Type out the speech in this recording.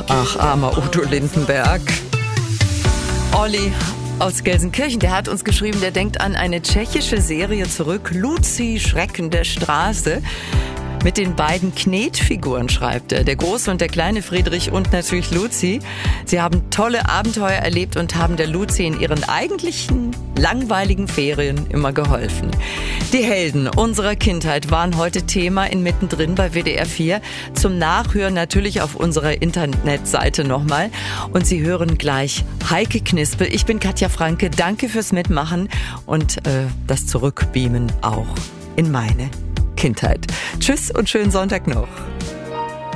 Ach, armer Udo Lindenberg. Olli aus Gelsenkirchen, der hat uns geschrieben, der denkt an eine tschechische Serie zurück. Luzi, Schrecken der Straße. Mit den beiden Knetfiguren, schreibt er. Der große und der kleine Friedrich und natürlich Luzi. Sie haben tolle Abenteuer erlebt und haben der Luzi in ihren eigentlichen langweiligen Ferien immer geholfen. Die Helden unserer Kindheit waren heute Thema in Mittendrin bei WDR 4. Zum Nachhören natürlich auf unserer Internetseite nochmal. Und Sie hören gleich Heike Knispel. Ich bin Katja Franke. Danke fürs Mitmachen und das Zurückbeamen auch in meine Kindheit. Tschüss und schönen Sonntag noch.